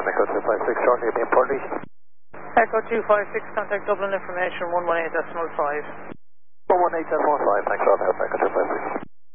Echo 256, shortly being Port East. Echo 256, contact Dublin information 118.5. 118.5, thanks for the help, Echo 256.